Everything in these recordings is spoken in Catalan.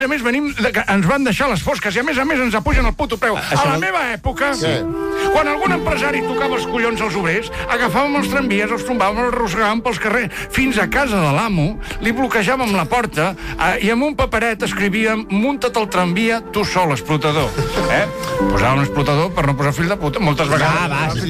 A més, ens van deixar les fosques i a més ens apugen el puto preu. A la meva època, quan algun empresari tocava els collons als obrers, agafàvem els tramvies, els tombàvem, els arrossegàvem pels carrers fins a casa de l'amo, li bloquejàvem la porta i amb un paperet escrivíem «Munta't al tramvia, tu sol, explotador». Posàvem l'explotador per no posar fill de puta, moltes vegades.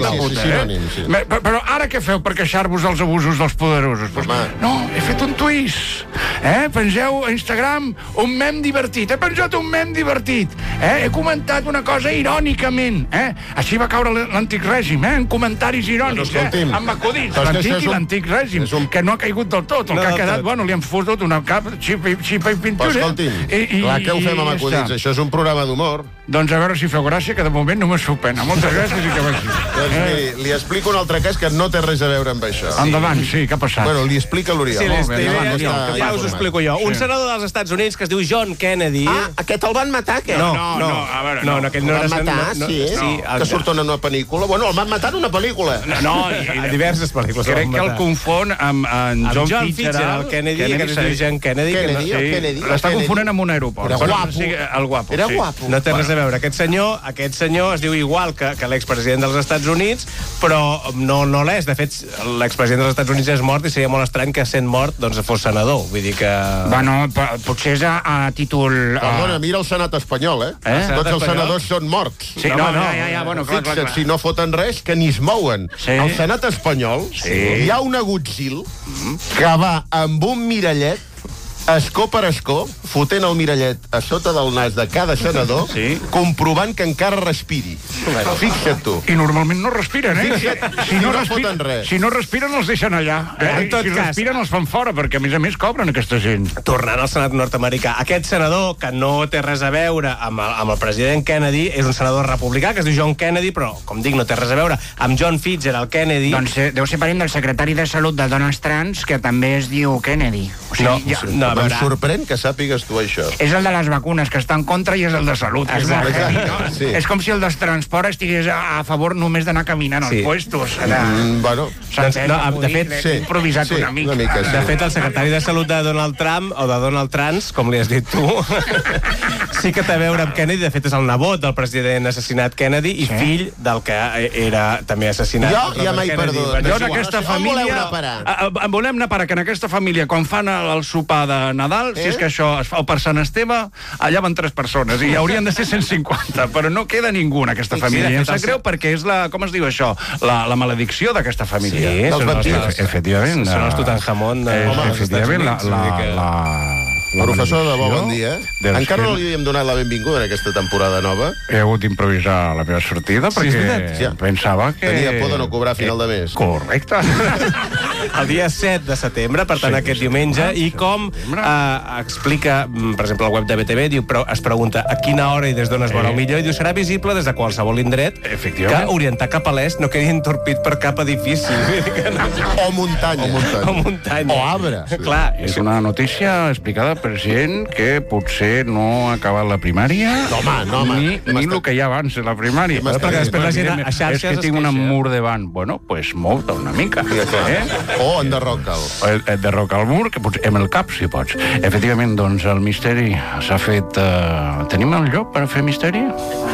Però ara què feu per queixar-vos dels abusos dels poderosos? No, he fet un twist. Pengeu a Instagram un mem divertit. He penjat un mem divertit. He comentat una cosa irònicament. Així va caure l'antic règim, en comentaris irònics, amb acudits. L'antic i l'antic règim, que no ha caigut del tot. El que ha quedat, bueno, li han fotut una cap, xipa i pintura. Però escolti'm, clar que ho fem amb acudits. Això és un programa d'humor. Doncs a veure si feu gràcia, que de moment només feu pena. Moltes gràcies i que vagi. Doncs miri, li explico un altre cas que no té res a veure amb això. Endavant, sí, què ha passat? Bueno, li explica l'Oriol. Ja us ho explico jo. Un senador dels Estats Units que es diu John Kennedy... Aquest el van matar, què? No, aquest no era... El van matar, sí. Que surt en una pel·lícula. Bueno, el van matar en una pel·lícula. No, a diverses pel·lícules. Crec que el confon amb John Fitzgerald Kennedy, que es diu John Kennedy. L'està confonent amb un aeroport. Era guapo. Era guapo. No té res a veure. Aquest senyor es diu igual que l'expresident dels Estats Units, però no l'és. De fet, l'expresident dels Estats Units és mort i seria molt estrany que sent mort doncs fos senador. Vull dir que... Bueno, potser és a títol... Perdona, mira el Senat espanyol, Tots els senadors són morts. Sí, no, bueno, clar. Fixa't, si no foten res, que ni es mouen. Al Senat espanyol hi ha un agutzil que va amb un mirallet escó per escó, fotent el mirallet a sota del nas de cada senador, comprovant que encara respiri. Fixa't tu. I normalment no respiren, Si no foten res. Si no respiren, els deixen allà. Si respiren, els fan fora, perquè a més cobren aquesta gent. Tornant al Senat nord-americà, aquest senador, que no té res a veure amb el president Kennedy, és un senador republicà, que es diu John Kennedy, però, com dic, no té res a veure amb John Fitzgerald Kennedy. Doncs deu ser parent del secretari de Salut de Donald Trump, que també es diu Kennedy. No, em sorprèn que sàpigues tu això. És el de les vacunes, que està en contra, i és el de salut. És com si el del transport estigués a favor només d'anar caminant als puestos. Bueno, de fet, s'ha improvisat una mica. De fet, el secretari de Salut de Donald Trump, o de Donald Trans, com li has dit tu, sí que té a veure amb Kennedy. De fet, és el nebot del president assassinat Kennedy i fill del que era també assassinat. Jo ja m'he perdut. Jo en aquesta família... Volem anar a parar, que en aquesta família, quan fan el sopar de Nadal, si és que això es fa per Sant Esteve, allà van 3 persones, i haurien de ser 150, però no queda ningú en aquesta família. I em sap greu perquè és la, com es diu això, la maledicció d'aquesta família. Sí, dels vampirs. Efectivament. Són els Tutankamon. Efectivament, professor de bon dia. Encara no li hem donat la benvinguda en aquesta temporada nova. He hagut d'improvisar la meva sortida perquè pensava que... Tenia por de no cobrar a final de mes. Correcte. El dia 7 de setembre, per tant aquest diumenge, i com explica, per exemple, el web de BTV, diu, es pregunta a quina hora i des d'on es veurà millor, i diu, serà visible des de qualsevol indret que orientar cap a l'est no quedi entorpit per cap edifici. O muntanya. O arbre. Clar. És una notícia explicada per gent que potser no ha acabat la primària ni el que hi ha abans de la primària. Perquè després la gent a xarxes és que tinc un mur davant. Bueno, pues mou-te una mica. O enderroca'l. Enderroca el mur, que potser amb el cap, si pots. Efectivament, doncs, el misteri s'ha fet... Tenim el llop per fer misteri?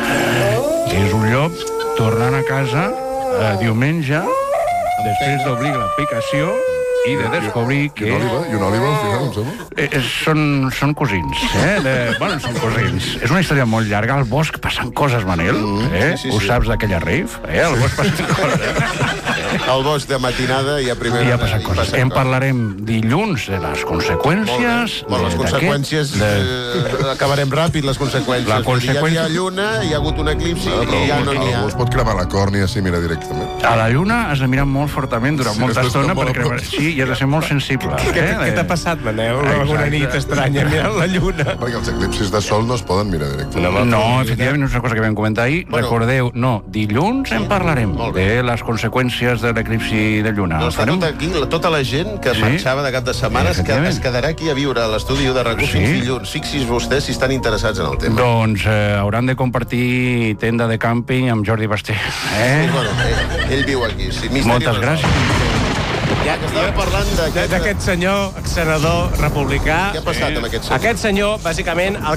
És un llop tornant a casa diumenge, després d'obrir l'aplicació i de descobrir que... I una òliba, al final, em sembla? Són cosins, Bueno, són cosins. És una història molt llarga. Al bosc passen coses, Manel. Ho saps d'aquella rave? Al bosc passen coses. Al bosc de matinada i a primera... I ha passat coses. En parlarem dilluns de les conseqüències... Bueno, les conseqüències... Acabarem ràpid, les conseqüències. Hi havia lluna, hi ha hagut un eclipsi i ja no n'hi ha. Es pot cremar la còrnia si mira directament. A la lluna has de mirar molt fortament durant molta estona per cremar... Sí, i has de ser molt sensible. Què t'ha passat, Manel? Alguna nit estranya mirant la lluna? Perquè els eclipsis de sol no es poden mirar directament. No, efectivament, és una cosa que vam comentar ahir. Recordeu, dilluns en parlarem de les conseqüències de l'eclipsi de lluna. Tota la gent que marxava de cap de setmana es quedarà aquí a viure a l'estudi de RAC1 fins dilluns. Fixis vostès si estan interessats en el tema. Doncs hauran de compartir tenda de càmping amb Jordi Basté. Ell viu aquí. Moltes gràcies. Ja que estàvem parlant d'aquest senyor, senador republicà. Què ha passat amb aquest senyor? Aquest senyor, bàsicament, el